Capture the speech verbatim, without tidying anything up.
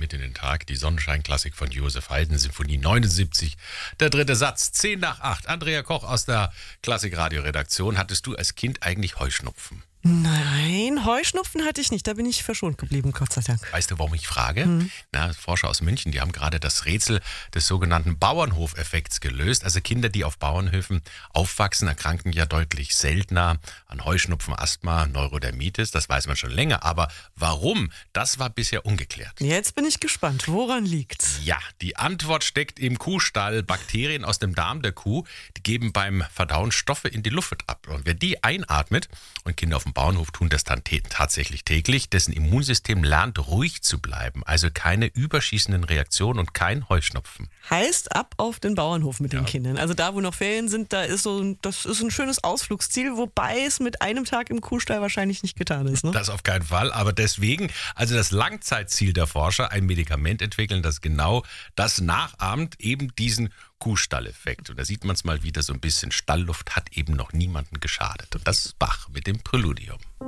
mit in den Tag. Die Sonnenschein-Klassik von Josef Haydn, Sinfonie neunundsiebzig. Der dritte Satz, zehn nach acht. Andrea Koch aus der Klassik-Radio-Redaktion. Hattest du als Kind eigentlich Heuschnupfen? Nein, Heuschnupfen hatte ich nicht. Da bin ich verschont geblieben, Gott sei Dank. Weißt du, warum ich frage? Hm. Na, Forscher aus München, die haben gerade das Rätsel des sogenannten Bauernhofeffekts gelöst. Also Kinder, die auf Bauernhöfen aufwachsen, erkranken ja deutlich seltener an Heuschnupfen, Asthma, Neurodermitis. Das weiß man schon länger. Aber warum? Das war bisher ungeklärt. Jetzt bin ich gespannt. Woran liegt's? Ja, die Antwort steckt im Kuhstall. Bakterien aus dem Darm der Kuh, die geben beim Verdauen Stoffe in die Luft ab. Und wer die einatmet, und Kinder auf dem Bauernhof tun das dann t- tatsächlich täglich, dessen Immunsystem lernt, ruhig zu bleiben. Also keine überschießenden Reaktionen und kein Heuschnupfen. Heißt, ab auf den Bauernhof mit Ja. den Kindern. Also da, wo noch Ferien sind, da ist so ein, das ist ein schönes Ausflugsziel, wobei es mit einem Tag im Kuhstall wahrscheinlich nicht getan ist. Ne? Das auf keinen Fall. Aber deswegen, also das Langzeitziel der Forscher, ein Medikament entwickeln, das genau das nachahmt, eben diesen Kuhstalleffekt. Und da sieht man es mal wieder so ein bisschen. Stallluft hat eben noch niemanden geschadet. Und das ist Bach mit dem Präludium.